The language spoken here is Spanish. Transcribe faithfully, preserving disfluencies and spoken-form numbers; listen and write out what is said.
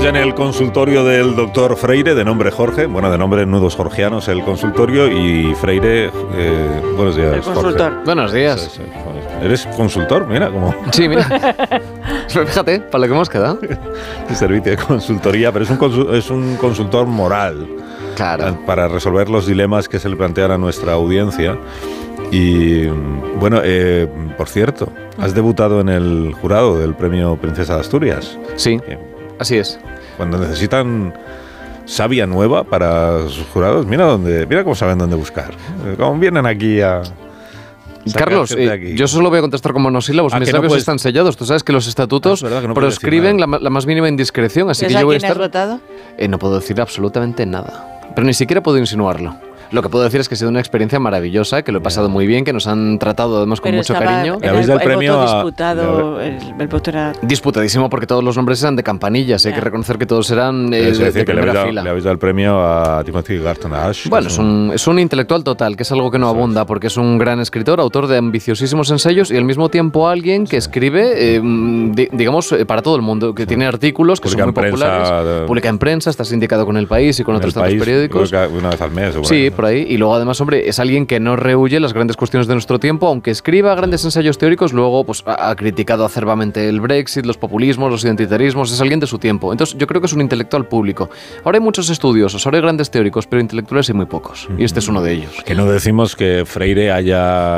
Estamos ya en el consultorio del doctor Freire, de nombre Jorge, bueno, de nombre Nudos Jorgianos, el consultorio, y Freire, eh, buenos días, el consultor. Jorge. Buenos días. Sí, sí, ¿eres consultor? Mira, como... Sí, mira. Fíjate, para lo que hemos quedado. El servicio de consultoría, pero es un, consul- es un consultor moral. Claro. Para resolver los dilemas que se le plantean a nuestra audiencia. Y, bueno, eh, por cierto, has debutado en el jurado del premio Princesa de Asturias. Sí, Eh, así es. Cuando necesitan savia nueva para sus jurados, mira dónde, mira cómo saben dónde buscar. Eh, Cómo vienen aquí a... sacar Carlos, gente de eh, aquí. yo solo voy a contestar con monosílabos. Ah, Mis que no labios puedes- están sellados. Tú sabes que los estatutos Ah, es verdad que no puedes proscriben decir la, ma- la más mínima indiscreción, así que ¿Sabes a yo voy a quién has estar... votado? Eh, no puedo decir absolutamente nada. Pero ni siquiera puedo insinuarlo. Lo que puedo decir es que ha sido una experiencia maravillosa, que lo he pasado muy bien, que nos han tratado además con Pero mucho estaba- cariño. Le habéis era dado el el premio voto a- disputado, el, el voto era... Disputadísimo porque todos los nombres eran de campanillas. Hay Ya. que reconocer que todos eran eh, Es de, decir, de que le habéis, primera dado, fila. le habéis dado el premio a Timothy Garton Ash. Bueno, es un, es un intelectual total, que es algo que no Eso abunda, es. porque es un gran escritor, autor de ambiciosísimos ensayos y al mismo tiempo alguien que escribe, eh, di- digamos, eh, para todo el mundo, que tiene artículos que Publica son muy en prensa, populares, de- publica en prensa, está sindicado con El País y con en otros el tantos país, periódicos. creo que una vez al mes. o por Sí, ahí, ¿no? por ahí. Y luego, además, hombre, es alguien que no rehuye las grandes cuestiones de nuestro tiempo, aunque escriba grandes ensayos teóricos, luego pues, ha, ha criticado acerbamente el Brexit, los populismos, los identitarismos, es alguien de su tiempo. Entonces, yo creo que es un intelectual público. Ahora hay muchos estudiosos, ahora hay grandes teóricos, pero intelectuales hay muy pocos. Y este es uno de ellos. Que no decimos que Freire haya